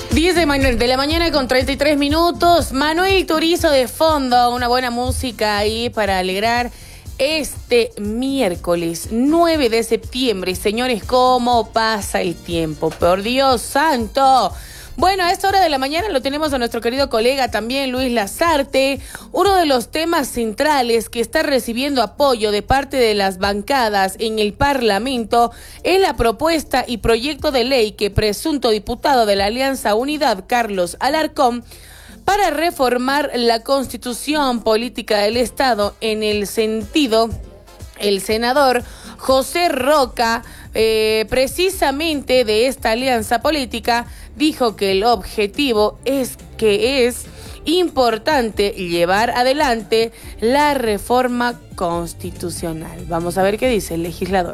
10 de la mañana con 33 minutos. Manuel Turizo de fondo, una buena música ahí para alegrar este miércoles 9 de septiembre. Señores, ¿cómo pasa el tiempo? Por Dios santo. Bueno, a esta hora de la mañana lo tenemos a nuestro querido colega también, Luis Lazarte. Uno de los temas centrales que está recibiendo apoyo de parte de las bancadas en el Parlamento es la propuesta y proyecto de ley que presunto diputado de la Alianza Unidad, Carlos Alarcón, para reformar la Constitución Política del Estado. En el sentido, el senador José Roca, precisamente de esta alianza política, dijo que el objetivo es importante llevar adelante la reforma constitucional. Vamos a ver qué dice el legislador.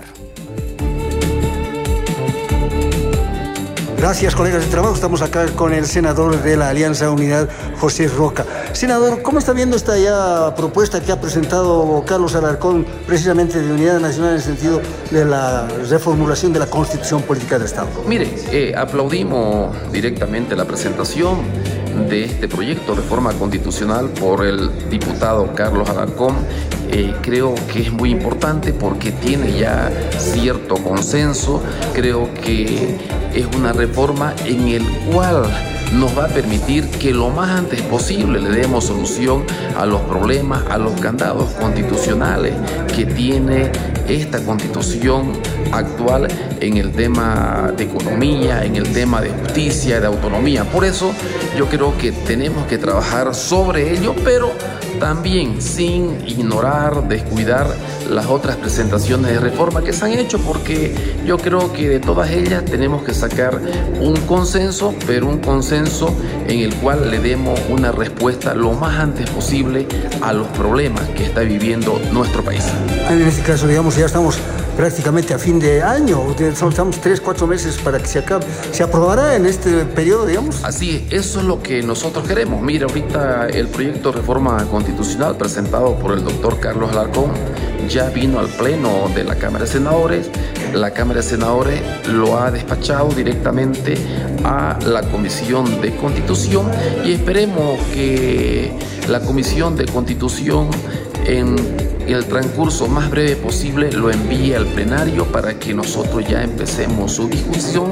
Gracias, colegas de trabajo. Estamos acá con el senador de la Alianza Unidad, José Roca. Senador, ¿cómo está viendo esta ya propuesta que ha presentado Carlos Alarcón, precisamente de Unidad Nacional, en el sentido de la reformulación de la Constitución Política del Estado? Mire, aplaudimos directamente la presentación de este proyecto de reforma constitucional por el diputado Carlos Alarcón. Creo que es muy importante porque tiene ya cierto consenso. Creo que es una reforma en el cual nos va a permitir que lo más antes posible le demos solución a los problemas, a los candados constitucionales que tiene esta constitución actual en el tema de economía, en el tema de justicia, de autonomía. Por eso yo creo que tenemos que trabajar sobre ello, pero también sin ignorar, descuidar las otras presentaciones de reforma que se han hecho, porque yo creo que de todas ellas tenemos que sacar un consenso, pero un consenso en el cual le demos una respuesta lo más antes posible a los problemas que está viviendo nuestro país. En este caso, digamos, ya estamos prácticamente a fin de año, estamos 3-4 meses para que se acabe. ¿Se aprobará en este periodo, digamos? Así es, eso es lo que nosotros queremos. Mira, ahorita el proyecto de reforma constitucional presentado por el doctor Carlos Alarcón ya vino al pleno de la Cámara de Senadores. La Cámara de Senadores lo ha despachado directamente a la Comisión de Constitución y esperemos que la Comisión de Constitución en el transcurso más breve posible lo envíe al plenario para que nosotros ya empecemos su discusión.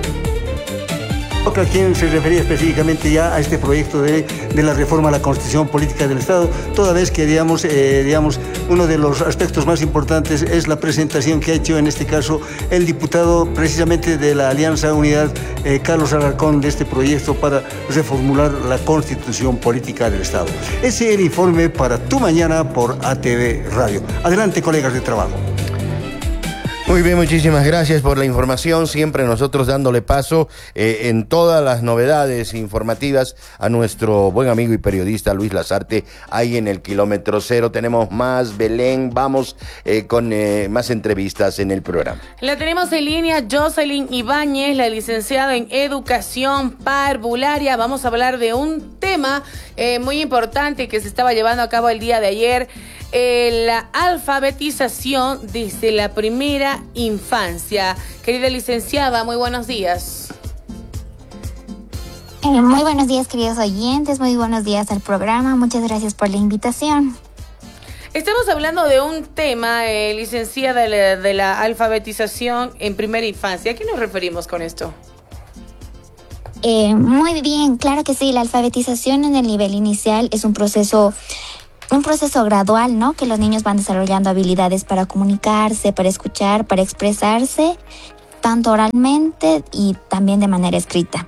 ¿A quién se refería específicamente ya a este proyecto de la reforma a la Constitución Política del Estado? Toda vez que, digamos, uno de los aspectos más importantes es la presentación que ha hecho en este caso el diputado precisamente de la Alianza Unidad, Carlos Alarcón, de este proyecto para reformular la Constitución Política del Estado. Ese es el informe para Tu Mañana por ATV Radio. Adelante, colegas de trabajo. Muy bien, muchísimas gracias por la información, siempre nosotros dándole paso en todas las novedades informativas a nuestro buen amigo y periodista Luis Lazarte, ahí en el kilómetro cero. Tenemos más, Belén, vamos con más entrevistas en el programa. La tenemos en línea Jocelyn Ibáñez, la licenciada en Educación Parvularia. Vamos a hablar de un tema muy importante que se estaba llevando a cabo el día de ayer. La alfabetización desde la primera infancia. Querida licenciada, muy buenos días. Muy buenos días, queridos oyentes, muy buenos días al programa, muchas gracias por la invitación. Estamos hablando de un tema, licenciada, de la alfabetización en primera infancia. ¿A qué nos referimos con esto? Muy bien, claro que sí, la alfabetización en el nivel inicial es un proceso gradual, ¿no? Que los niños van desarrollando habilidades para comunicarse, para escuchar, para expresarse, tanto oralmente y también de manera escrita.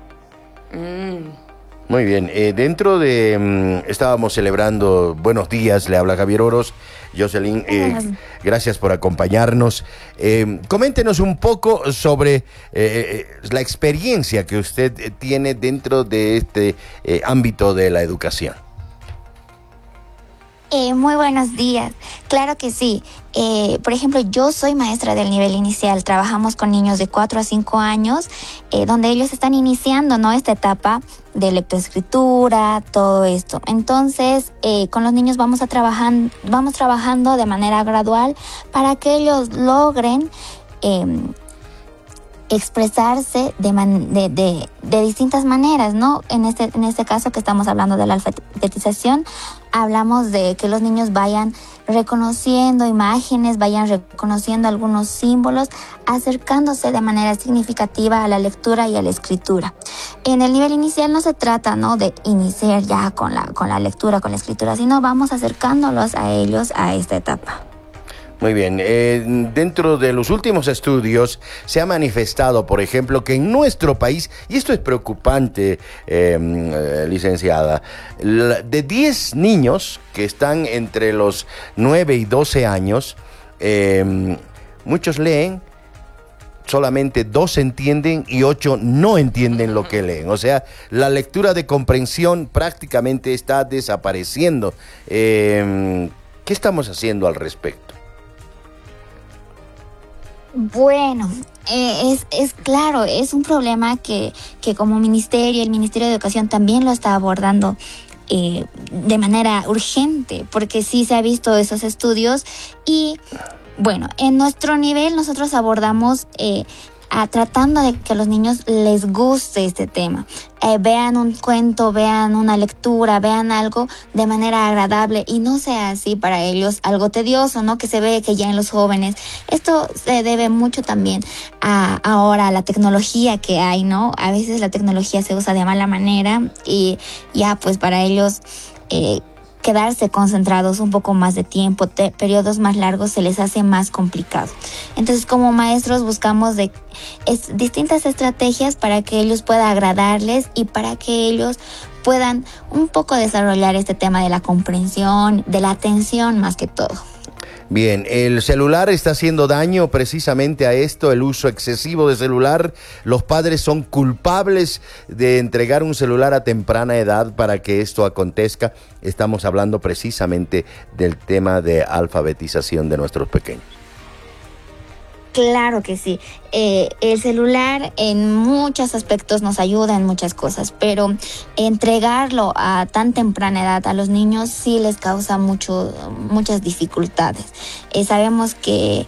Muy bien, dentro de, estábamos celebrando, buenos días, le habla Javier Oros. Jocelyn, gracias por acompañarnos. Coméntenos un poco sobre la experiencia que usted tiene dentro de este ámbito de la educación. Muy buenos días. Claro que sí. Por ejemplo, yo soy maestra del nivel inicial. Trabajamos con niños de 4 a 5 años, donde ellos están iniciando, ¿no?, esta etapa de lectoescritura, todo esto. Entonces, con los niños vamos trabajando de manera gradual para que ellos logren expresarse de distintas maneras, ¿no? En este caso que estamos hablando de la alfabetización, hablamos de que los niños vayan reconociendo imágenes, vayan reconociendo algunos símbolos, acercándose de manera significativa a la lectura y a la escritura. En el nivel inicial no se trata, ¿no?, de iniciar ya con la lectura, con la escritura, sino vamos acercándolos a ellos a esta etapa. Muy bien, dentro de los últimos estudios se ha manifestado, por ejemplo, que en nuestro país, y esto es preocupante, licenciada, de 10 niños que están entre los 9 y 12 años, muchos leen, solamente 2 entienden y 8 no entienden lo que leen. O sea, la lectura de comprensión prácticamente está desapareciendo. ¿Qué estamos haciendo al respecto? Bueno, es claro, es un problema que como ministerio, el Ministerio de Educación también lo está abordando de manera urgente, porque sí se ha visto esos estudios y, bueno, en nuestro nivel nosotros abordamos tratando de que a los niños les guste este tema. Vean un cuento, vean una lectura, vean algo de manera agradable y no sea así para ellos algo tedioso, ¿no? Que se ve que ya en los jóvenes. Esto se debe mucho también ahora a la tecnología que hay, ¿no? A veces la tecnología se usa de mala manera y ya pues para ellos quedarse concentrados un poco más de tiempo, periodos más largos se les hace más complicado. Entonces, como maestros buscamos distintas estrategias para que ellos pueda agradarles y para que ellos puedan un poco desarrollar este tema de la comprensión, de la atención más que todo. Bien, el celular está haciendo daño precisamente a esto, el uso excesivo de celular. Los padres son culpables de entregar un celular a temprana edad para que esto acontezca. Estamos hablando precisamente del tema de alfabetización de nuestros pequeños. Claro que sí. El celular en muchos aspectos nos ayuda en muchas cosas, pero entregarlo a tan temprana edad a los niños sí les causa muchas dificultades. Sabemos que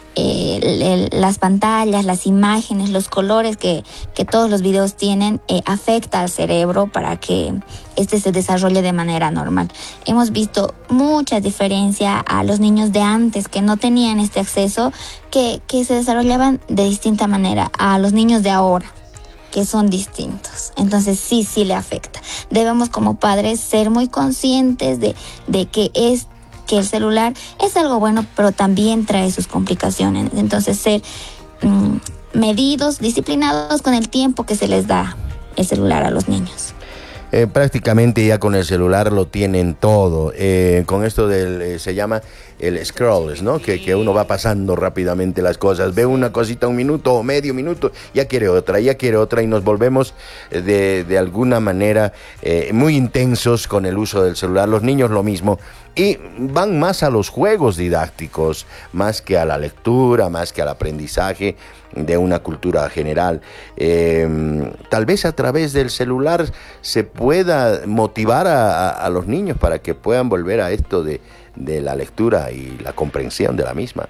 las pantallas, las imágenes, los colores que todos los videos tienen afecta al cerebro para que este se desarrolle de manera normal. Hemos visto mucha diferencia a los niños de antes que no tenían este acceso, que se desarrollaban de distinta manera a los niños de ahora, que son distintos. Entonces sí le afecta. Debemos como padres ser muy conscientes de que el celular es algo bueno, pero también trae sus complicaciones. Entonces ser medidos, disciplinados con el tiempo que se les da el celular a los niños. Prácticamente ya con el celular lo tienen todo. Con esto se llama el scroll, ¿no? Que uno va pasando rápidamente las cosas. Ve una cosita, 1 minuto o medio minuto, ya quiere otra y nos volvemos de alguna manera muy intensos con el uso del celular. Los niños lo mismo. Y van más a los juegos didácticos, más que a la lectura, más que al aprendizaje de una cultura general. Tal vez a través del celular se pueda motivar a los niños para que puedan volver a esto de la lectura y la comprensión de la misma.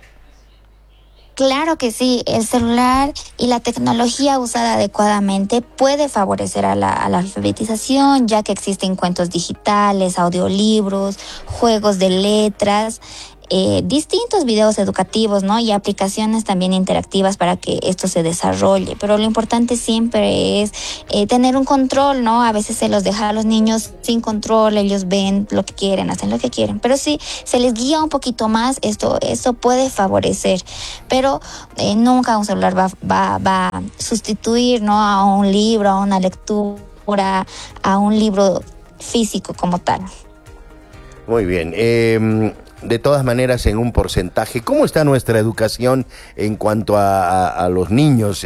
Claro que sí, el celular y la tecnología usada adecuadamente puede favorecer a la alfabetización, ya que existen cuentos digitales, audiolibros, juegos de letras, distintos videos educativos, ¿no? Y aplicaciones también interactivas para que esto se desarrolle. Pero lo importante siempre es tener un control, ¿no? A veces se los deja a los niños sin control, ellos ven lo que quieren, hacen lo que quieren. Pero si se les guía un poquito más, esto puede favorecer. Pero nunca un celular va a sustituir, ¿no? A un libro, a una lectura, a un libro físico como tal. Muy bien. De todas maneras, en un porcentaje, ¿cómo está nuestra educación en cuanto a los niños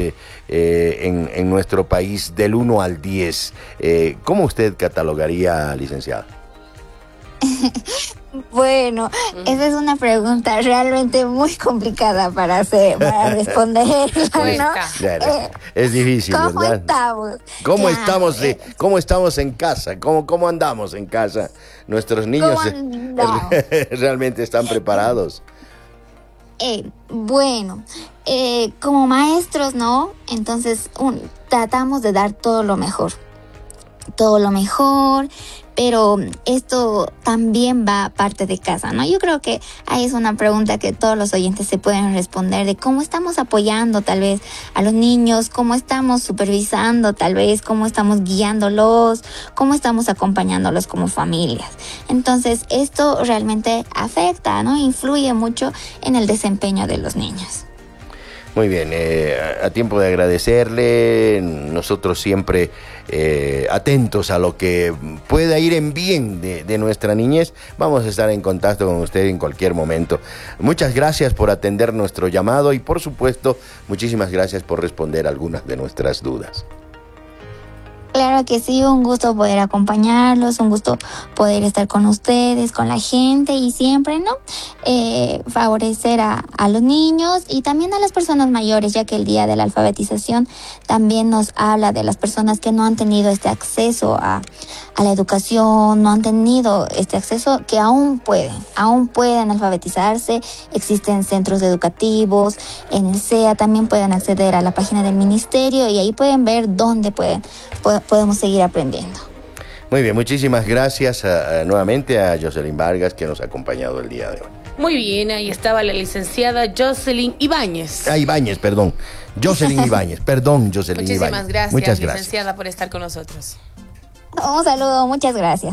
en nuestro país del 1 al 10? ¿Cómo usted catalogaría, licenciada? Bueno, esa es una pregunta realmente muy complicada para responder, ¿no? Es difícil, ¿Cómo ¿verdad? estamos? ¿Cómo estamos en casa? ¿Cómo andamos en casa? ¿Nuestros niños realmente están preparados? Bueno, como maestros, ¿no? Entonces tratamos de dar todo lo mejor, pero esto también va parte de casa, ¿no? Yo creo que ahí es una pregunta que todos los oyentes se pueden responder, de cómo estamos apoyando tal vez a los niños, cómo estamos supervisando tal vez, cómo estamos guiándolos, cómo estamos acompañándolos como familias. Entonces esto realmente afecta, ¿no? Influye mucho en el desempeño de los niños. Muy bien, a tiempo de agradecerle, nosotros siempre atentos a lo que pueda ir en bien de nuestra niñez. Vamos a estar en contacto con usted en cualquier momento. Muchas gracias por atender nuestro llamado y, por supuesto, muchísimas gracias por responder algunas de nuestras dudas. Claro que sí, un gusto poder acompañarlos, un gusto poder estar con ustedes, con la gente y siempre, ¿no? Favorecer a los niños y también a las personas mayores, ya que el día de la alfabetización también nos habla de las personas que no han tenido este acceso a la educación, no han tenido este acceso, que aún pueden alfabetizarse. Existen centros educativos, en el CEA también pueden acceder a la página del ministerio y ahí pueden ver dónde podemos seguir aprendiendo. Muy bien, muchísimas gracias nuevamente a Jocelyn Vargas, que nos ha acompañado el día de hoy. Muy bien, ahí estaba la licenciada Jocelyn Ibáñez. Ibáñez, perdón. Jocelyn Ibáñez, perdón, Jocelyn Ibáñez. Muchísimas gracias, muchas gracias, licenciada, por estar con nosotros. Un saludo, muchas gracias.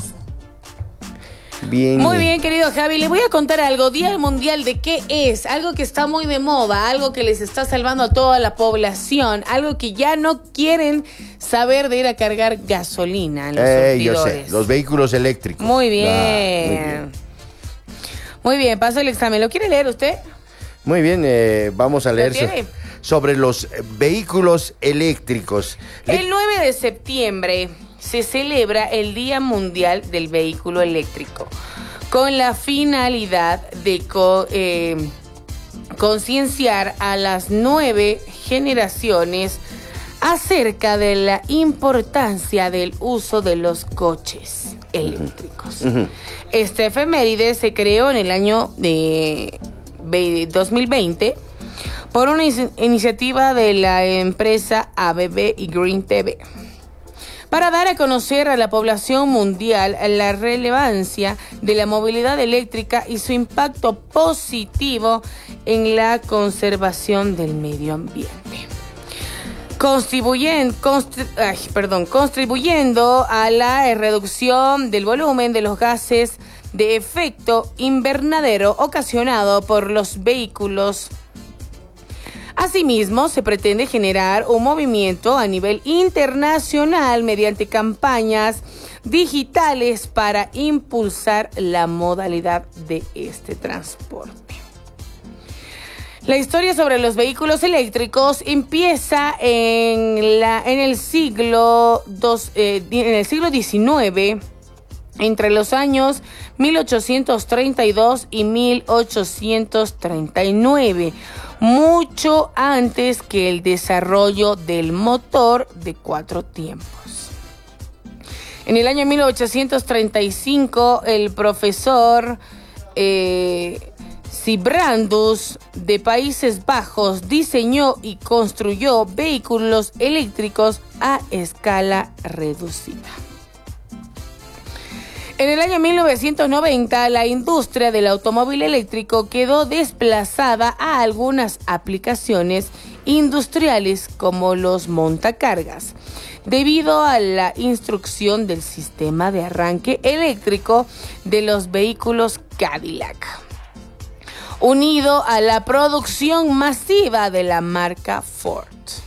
Bien. Muy bien, querido Javi, le voy a contar algo. Día Mundial de qué es, algo que está muy de moda, algo que les está salvando a toda la población, algo que ya no quieren saber de ir a cargar gasolina en los surtidores. Yo sé, los vehículos eléctricos. Muy bien. Muy bien, pasó el examen. ¿Lo quiere leer usted? Muy bien, vamos a leer sobre los vehículos eléctricos. El 9 de septiembre se celebra el Día Mundial del Vehículo Eléctrico, con la finalidad de concienciar a las 9 generaciones acerca de la importancia del uso de los coches eléctricos. Uh-huh. Este efeméride se creó en el año de 2020 por una iniciativa de la empresa ABB y Green TV, para dar a conocer a la población mundial la relevancia de la movilidad eléctrica y su impacto positivo en la conservación del medio ambiente, contribuyendo a la reducción del volumen de los gases de efecto invernadero ocasionado por los vehículos. Asimismo, se pretende generar un movimiento a nivel internacional mediante campañas digitales para impulsar la modalidad de este transporte. La historia sobre los vehículos eléctricos empieza en el siglo XIX, entre los años 1832 y 1839. Mucho antes que el desarrollo del motor de 4 tiempos. En el año 1835, el profesor Sibrandus de Países Bajos diseñó y construyó vehículos eléctricos a escala reducida. En el año 1990, la industria del automóvil eléctrico quedó desplazada a algunas aplicaciones industriales como los montacargas, debido a la introducción del sistema de arranque eléctrico de los vehículos Cadillac, unido a la producción masiva de la marca Ford.